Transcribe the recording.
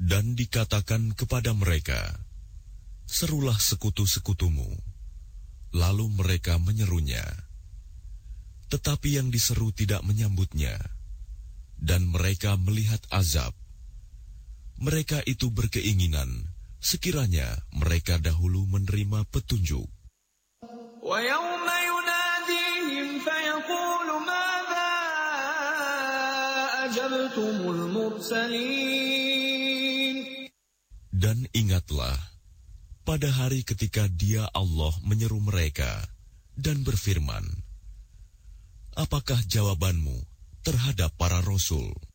Dan dikatakan kepada mereka, serulah sekutu-sekutumu. Lalu mereka menyerunya. Tetapi yang diseru tidak menyambutnya. Dan mereka melihat azab. Mereka itu berkeinginan, sekiranya mereka dahulu menerima petunjuk. وَيَوْمَ يُنَادِيهِمْ فَيَقُولُ مَاذَا أَجَبْتُمُ الْمُرْسَلِينَ. Dan ingatlah, pada hari ketika Dia Allah menyeru mereka dan berfirman, apakah jawabanmu terhadap para rasul?